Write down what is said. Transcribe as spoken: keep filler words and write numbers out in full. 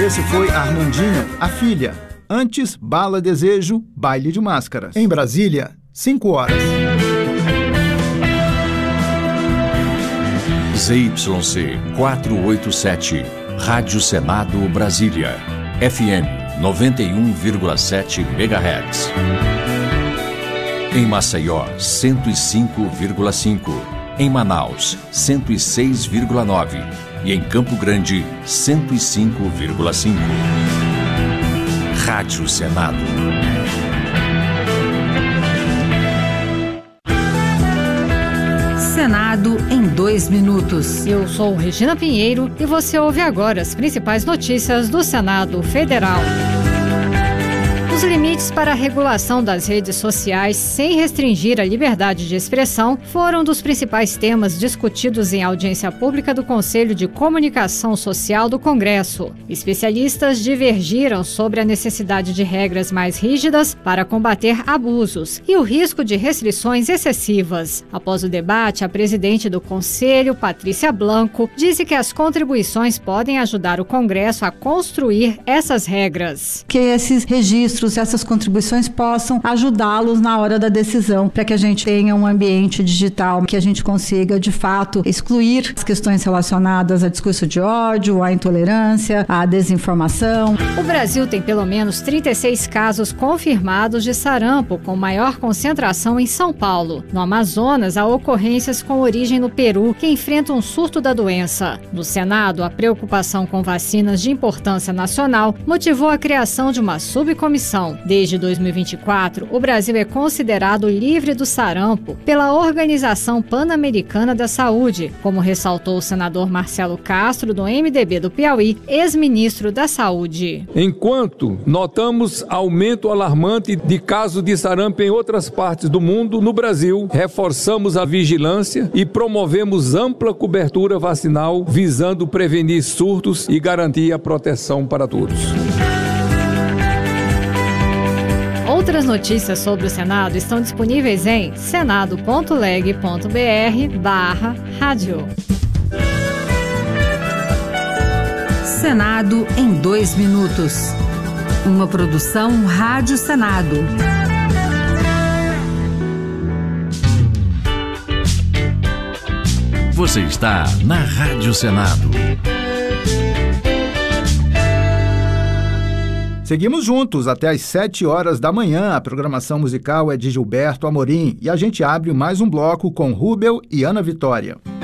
Esse foi Armandinho, A Filha. Antes, Bala Desejo, Baile de Máscaras. Em Brasília, cinco horas. Z Y C quatrocentos e oitenta e sete, Rádio Senado Brasília, F M noventa e um vírgula sete megahertz. Em Maceió, cento e cinco vírgula cinco. Em Manaus, cento e seis vírgula nove. E em Campo Grande, cento e cinco vírgula cinco. Rádio Senado. Senado em dois minutos. Eu sou Regina Pinheiro e você ouve agora as principais notícias do Senado Federal. Os limites para a regulação das redes sociais sem restringir a liberdade de expressão foram um dos principais temas discutidos em audiência pública do Conselho de Comunicação Social do Congresso. Especialistas divergiram sobre a necessidade de regras mais rígidas para combater abusos e o risco de restrições excessivas. Após o debate, a presidente do Conselho, Patrícia Blanco, disse que as contribuições podem ajudar o Congresso a construir essas regras. Que esses registros, essas contribuições possam ajudá-los na hora da decisão, para que a gente tenha um ambiente digital, que a gente consiga, de fato, excluir as questões relacionadas a discurso de ódio, à intolerância, à desinformação. O Brasil tem pelo menos trinta e seis casos confirmados de sarampo, com maior concentração em São Paulo. No Amazonas, há ocorrências com origem no Peru, que enfrentam um surto da doença. No Senado, a preocupação com vacinas de importância nacional motivou a criação de uma subcomissão. Desde dois mil e vinte e quatro, o Brasil é considerado livre do sarampo pela Organização Pan-Americana da Saúde, como ressaltou o senador Marcelo Castro, do M D B do Piauí, ex-ministro da Saúde. Enquanto notamos aumento alarmante de casos de sarampo em outras partes do mundo, no Brasil, reforçamos a vigilância e promovemos ampla cobertura vacinal, visando prevenir surtos e garantir a proteção para todos. Outras notícias sobre o Senado estão disponíveis em senado.leg.br barra rádio. Senado em dois minutos. Uma produção Rádio Senado. Você está na Rádio Senado. Seguimos juntos até às sete horas da manhã. A programação musical é de Gilberto Amorim e a gente abre mais um bloco com Rubel e Ana Vitória.